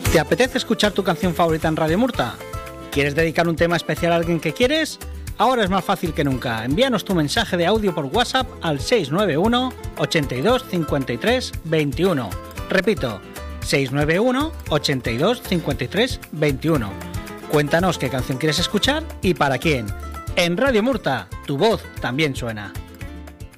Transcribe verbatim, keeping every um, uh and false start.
¿Te apetece escuchar tu canción favorita en Radio Murta? ¿Quieres dedicar un tema especial a alguien que quieres? Ahora es más fácil que nunca. Envíanos tu mensaje de audio por WhatsApp al seis nueve uno, ochenta y dos, cincuenta y tres, veintiuno. Repito, seis nueve uno, ochenta y dos, cincuenta y tres, veintiuno. Cuéntanos qué canción quieres escuchar y para quién. En Radio Murta, tu voz también suena.